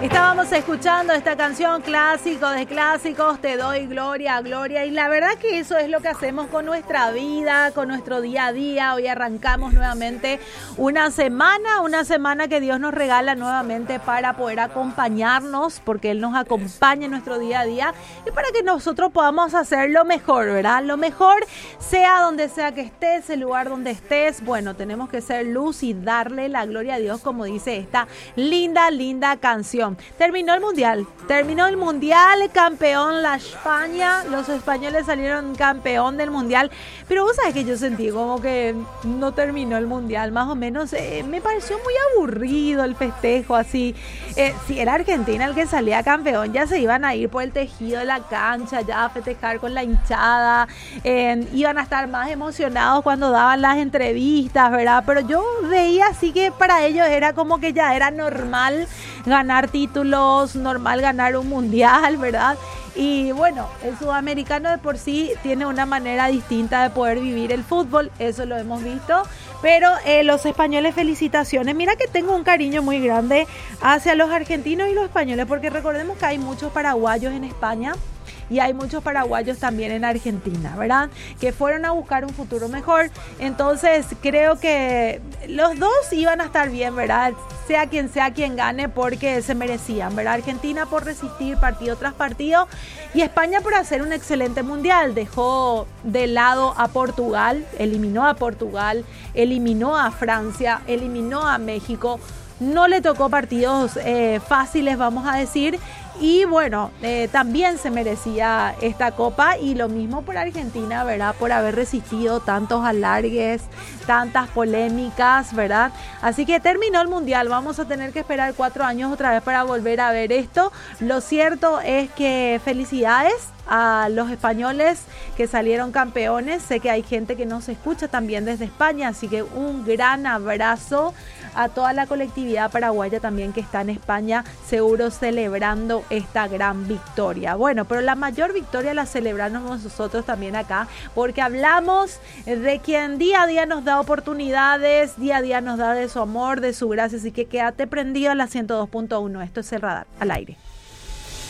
Estábamos escuchando esta canción clásico de clásicos, Te doy gloria, gloria, y la verdad que eso es lo que hacemos con nuestra vida, con nuestro día a día. Hoy arrancamos nuevamente una semana que Dios nos regala nuevamente para poder acompañarnos, porque Él nos acompaña en nuestro día a día y para que nosotros podamos hacer lo mejor, ¿verdad? Lo mejor, sea donde sea que estés, el lugar donde estés, bueno, tenemos que ser luz y darle la gloria a Dios, como dice esta linda canción. Terminó el mundial, campeón la España, los españoles salieron campeón del mundial, pero vos sabés que yo sentí como que no terminó el mundial, más o menos, me pareció muy aburrido el festejo así. Si era Argentina el que salía campeón, ya se iban a ir por el tejido de la cancha, ya a festejar con la hinchada, iban a estar más emocionados cuando daban las entrevistas, ¿verdad? Pero yo veía así que para ellos era como que ya era normal ganar títulos, normal ganar un mundial, ¿verdad? Y bueno, el sudamericano de por sí tiene una manera distinta de poder vivir el fútbol, eso lo hemos visto, pero los españoles, felicitaciones. Mira que tengo un cariño muy grande hacia los argentinos y los españoles, porque recordemos que hay muchos paraguayos en España y hay muchos paraguayos también en Argentina, ¿verdad? Que fueron a buscar un futuro mejor. Entonces creo que los dos iban a estar bien, ¿verdad? Sea quien gane, porque se merecían, ¿verdad? Argentina por resistir partido tras partido y España por hacer un excelente mundial. Dejó de lado a Portugal, eliminó a Francia, eliminó a México. No le tocó partidos fáciles, vamos a decir. Y bueno, también se merecía esta copa, y lo mismo por Argentina, ¿verdad? Por haber resistido tantos alargues, tantas polémicas, ¿verdad? Así que terminó el mundial, vamos a tener que esperar 4 años otra vez para volver a ver esto. Lo cierto es que felicidades a los españoles que salieron campeones. Sé que hay gente que nos escucha también desde España, así que un gran abrazo a toda la colectividad paraguaya también que está en España, seguro celebrando esta gran victoria. Bueno, pero la mayor victoria la celebramos nosotros también acá, porque hablamos de quien día a día nos da oportunidades, día a día nos da de su amor, de su gracia, así que quédate prendido a la 102.1. Esto es El Radar al aire.